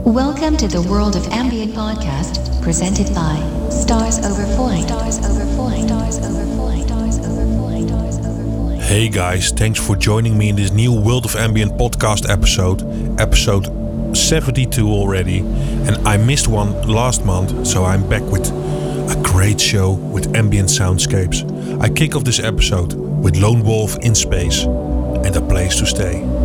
Welcome to the World of Ambient podcast, presented by Stars Over Point. Hey guys, thanks for joining me in this new World of Ambient podcast episode 72 already. And I missed one last month, so I'm back with a great show with ambient soundscapes. I kick off this episode with Lone Wolf in Space and A Place to Stay.